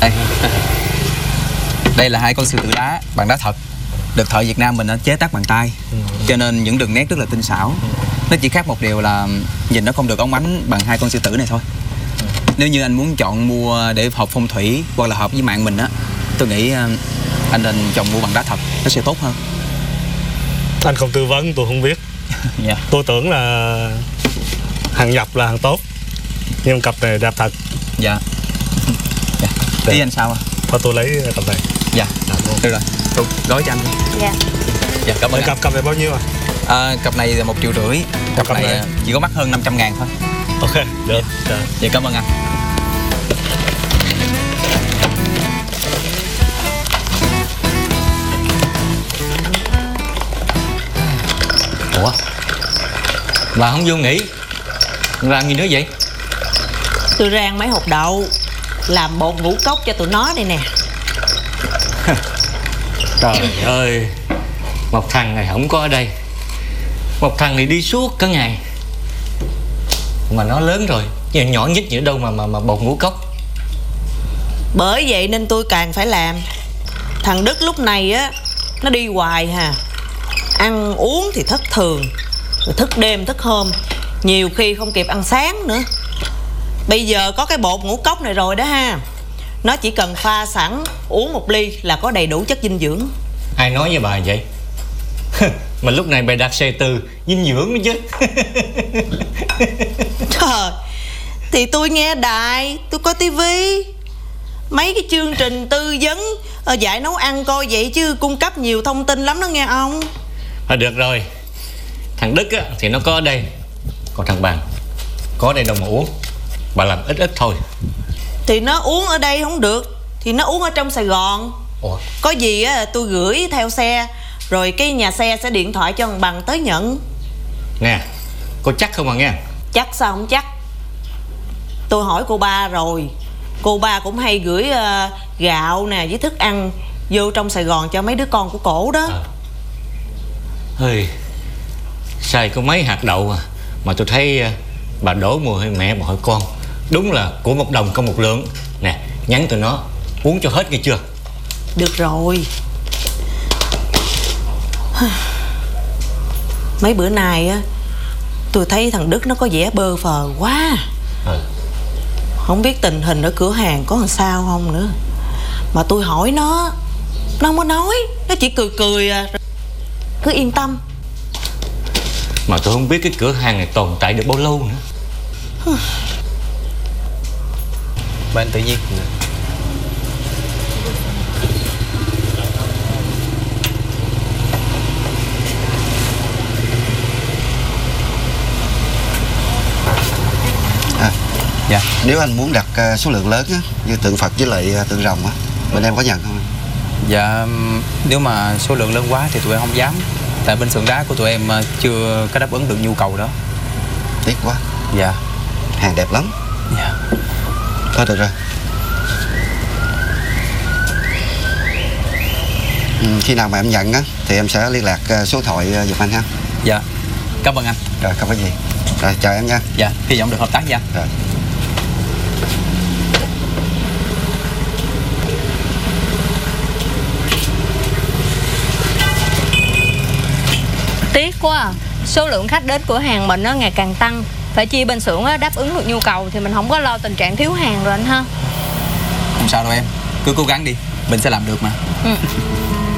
Đây. Đây là hai con sư tử đá bằng đá thật, được thợ Việt Nam mình nó chế tác bằng tay, cho nên những đường nét rất là tinh xảo. Nó chỉ khác một điều là nhìn nó không được óng ánh bằng hai con sư tử này thôi. Nếu như anh muốn chọn mua để hợp phong thủy hoặc là hợp với mạng mình á, tôi nghĩ anh nên chọn mua bằng đá thật, nó sẽ tốt hơn. Anh không tư vấn tôi không biết. Dạ. Tôi tưởng là hàng nhập là hàng tốt, nhưng cặp này đẹp thật. Dạ. Dạ. Ý anh sao à? Thôi tôi lấy cặp này. Dạ. Được rồi. Tôi gói cho anh đi. Dạ. Dạ, cảm ơn anh. Cặp này bao nhiêu à? Cặp này là 1,5 triệu. Cặp này chỉ có mắc hơn 500.000 thôi. Ok, được. Dạ. Dạ, cảm ơn anh. Ủa, bà không vô nghỉ làm gì nữa vậy? Tôi rang mấy hột đậu làm bột ngũ cốc cho tụi nó đây nè. Trời ơi, một thằng này không có ở đây, một thằng này đi suốt cả ngày, mà nó lớn rồi, nhưng nhỏ nhất như đâu mà bột ngũ cốc. Bởi vậy nên tôi càng phải làm. Thằng Đức lúc này á, nó đi hoài hà, ăn uống thì thất thường, rồi thức đêm thức hôm, nhiều khi không kịp ăn sáng nữa. Bây giờ có cái bột ngũ cốc này rồi đó ha, nó chỉ cần pha sẵn uống 1 ly là có đầy đủ chất dinh dưỡng. Ai nói với bà vậy? Mà lúc này bà đặt xe từ dinh dưỡng nữa chứ. Trời, thì tôi nghe đài, tôi coi tivi, mấy cái chương trình tư vấn dạy nấu ăn coi vậy chứ cung cấp nhiều thông tin lắm đó nghe ông. Thôi được rồi, thằng Đức á, thì nó có ở đây, còn thằng Bằng có ở đây đâu mà uống. Bà làm ít ít thôi. Thì nó uống ở đây không được thì nó uống ở trong Sài Gòn. Ủa? Có gì á tôi gửi theo xe, rồi cái nhà xe sẽ điện thoại cho thằng Bằng tới nhận. Nè, cô chắc không à nghe? Chắc sao không chắc. Tôi hỏi cô ba rồi, cô ba cũng hay gửi gạo nè với thức ăn vô trong Sài Gòn cho mấy đứa con của cổ đó. Hơi xài có mấy hạt đậu mà tôi thấy bà đổ mồ hôi mẹ mà hỏi con. Đúng là của một đồng không một lượng. Nè, nhắn tụi nó uống cho hết nghe chưa? Được rồi. Mấy bữa nay á, tôi thấy thằng Đức nó có vẻ bơ phờ quá. Không biết tình hình ở cửa hàng có làm sao không nữa. Mà tôi hỏi nó không có nói, nó chỉ cười cười à. Cứ yên tâm. Mà tôi không biết cái cửa hàng này tồn tại được bao lâu nữa. Bên tự nhiên. Dạ. Nếu anh muốn đặt số lượng lớn á, như tượng Phật với lại tượng rồng á, bên em có nhận không? Dạ, nếu mà số lượng lớn quá thì tụi em không dám. Tại bên xưởng đá của tụi em chưa có đáp ứng được nhu cầu đó. Tiếc quá. Dạ. Hàng đẹp lắm. Dạ. Thôi được rồi. Khi nào mà em nhận á thì em sẽ liên lạc số điện thoại giùm anh ha. Dạ. Cảm ơn anh. Rồi, không có gì. Rồi, chào em nha. Dạ, hy vọng được hợp tác với anh. Rồi. Tiếc quá à. Số lượng khách đến cửa hàng mình nó ngày càng tăng, phải chi bên xưởng đáp ứng được nhu cầu thì mình không có lo tình trạng thiếu hàng rồi anh ha. Không sao đâu em, cứ cố gắng đi, mình sẽ làm được mà.